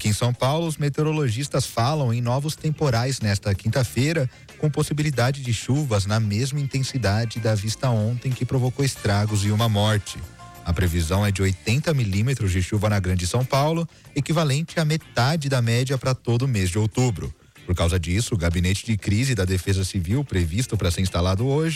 Aqui em São Paulo, os meteorologistas falam em novos temporais nesta quinta-feira, com possibilidade de chuvas na mesma intensidade da vista ontem, que provocou estragos e uma morte. A previsão é de 80 milímetros de chuva na Grande São Paulo, equivalente à metade da média para todo o mês de outubro. Por causa disso, o gabinete de crise da Defesa Civil, previsto para ser instalado hoje,